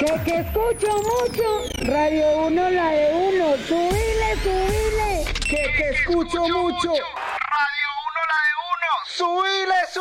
Que escucho mucho. Radio 1, la de 1. Subile, subile. Que escucho mucho. Radio 1, la de 1. Subile, subile.